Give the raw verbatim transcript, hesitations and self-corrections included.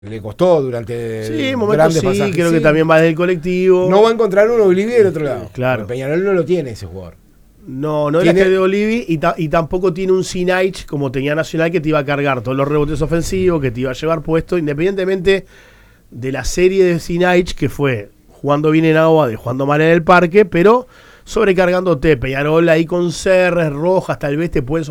Le costó durante sí, momentos grandes sí, pasajes. creo sí. que también va del colectivo. No va a encontrar uno Olivier del otro lado. Claro. Porque Peñarol no lo tiene ese jugador. No, no Tiene- era este de Olivi y, ta- y tampoco tiene un Sinaich como tenía Nacional que te iba a cargar todos los rebotes ofensivos, que te iba a llevar puesto, independientemente de la serie de Sinaich que fue jugando bien en agua, de jugando mal en el parque, pero sobrecargándote. Peñarol ahí con Serres, Rojas, tal vez te pueden